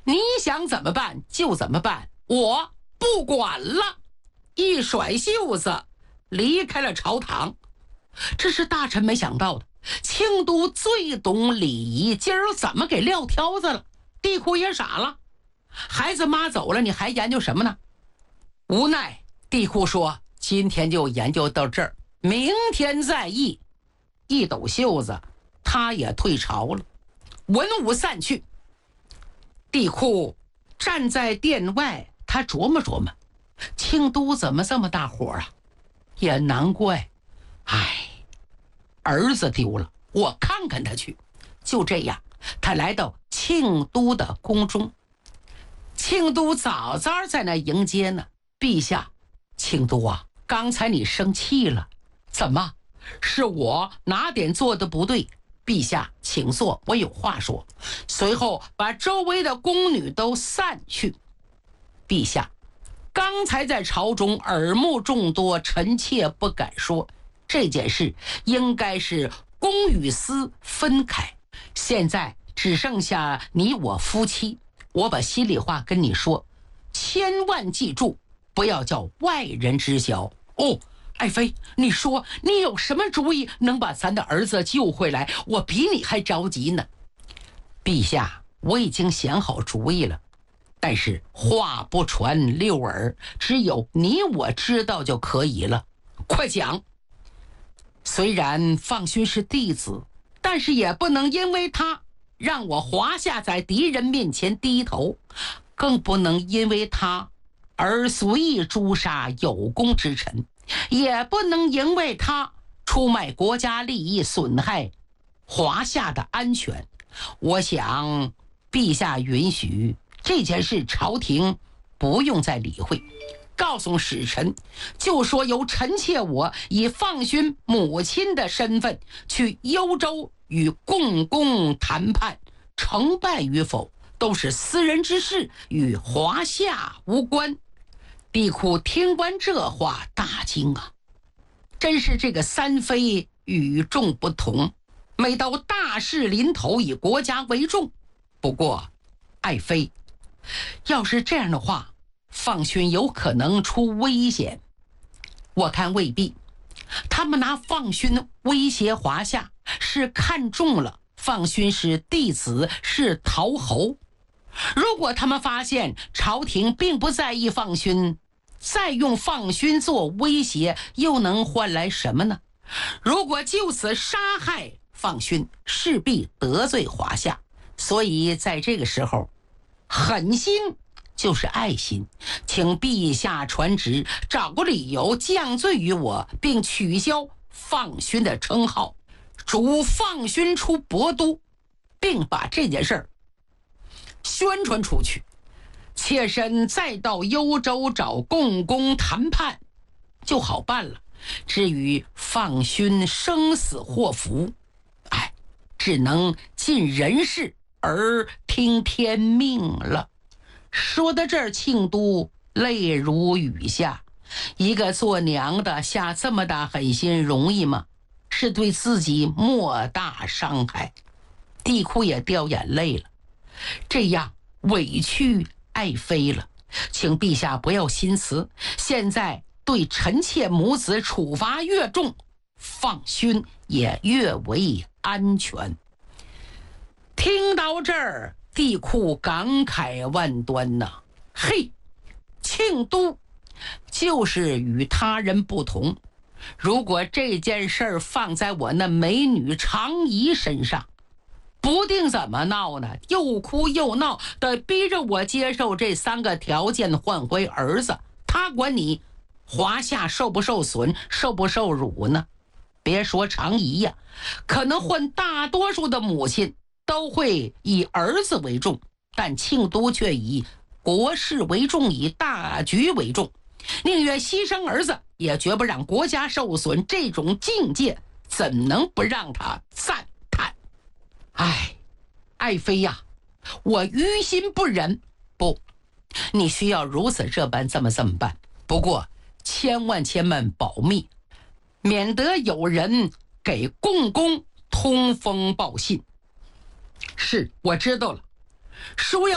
你想怎么办就怎么办，我不管了。一甩袖子离开了朝堂。这是大臣没想到的，庆都最懂礼仪，今儿怎么给撂挑子了？地库也傻了，孩子妈走了，你还研究什么呢？无奈地库说，今天就研究到这儿，明天再议。一抖袖子，他也退朝了。文武散去，地库站在殿外，他琢磨琢磨，庆都怎么这么大火啊？也难怪，儿子丢了，我看看他去。就这样，他来到庆都的宫中。庆都早早在那迎接呢。陛下，庆都啊，刚才你生气了，怎么？是我哪点做的不对？陛下请坐，我有话说。随后把周围的宫女都散去。陛下，刚才在朝中耳目众多，臣妾不敢说，这件事应该是公与私分开，现在只剩下你我夫妻，我把心里话跟你说，千万记住，不要叫外人知晓。哦，爱妃，你说你有什么主意能把咱的儿子救回来？我比你还着急呢。陛下，我已经想好主意了，但是话不传六耳，只有你我知道就可以了。快讲。虽然放勋是弟子，但是也不能因为他让我华夏在敌人面前低头，更不能因为他而随意诛杀有功之臣，也不能因为他出卖国家利益，损害华夏的安全。我想陛下允许这件事，朝廷不用再理会，告诉使臣，就说由臣妾我以放勋母亲的身份去幽州与共工谈判，成败与否都是私人之事，与华夏无关。地库听完这话大惊啊，真是这个三妃与众不同，每到大事临头以国家为重。不过爱妃，要是这样的话，放勋有可能出危险。我看未必，他们拿放勋威胁华夏，是看中了放勋是弟子，是陶侯。如果他们发现朝廷并不在意放勋，再用放勋做威胁，又能换来什么呢？如果就此杀害放勋，势必得罪华夏。所以在这个时候，狠心就是爱心，请陛下传旨，找个理由降罪于我，并取消放勋的称号，主放勋出博都，并把这件事儿宣传出去。妾身再到幽州找共工谈判就好办了，至于放勋生死祸福，只能尽人事而听天命了。说到这儿，庆都泪如雨下。一个做娘的下这么大狠心容易吗？是对自己莫大伤害。地库也掉眼泪了，这样委屈爱妃了，请陛下不要心慈，现在对臣妾母子处罚越重，放勋也越为安全。听到这儿，地库感慨万端呐，嘿，庆都就是与他人不同。如果这件事儿放在我那美女常仪身上，不定怎么闹呢，又哭又闹的逼着我接受这3个条件换回儿子，他管你华夏受不受损，受不受辱呢？别说常仪呀，可能换大多数的母亲都会以儿子为重，但庆都却以国事为重，以大局为重，宁愿牺牲儿子也绝不让国家受损。这种境界怎能不让他赞叹？爱妃呀，我于心不忍。不，你需要如此这般这么办，不过千万保密，免得有人给共工通风报信。是，我知道了。书要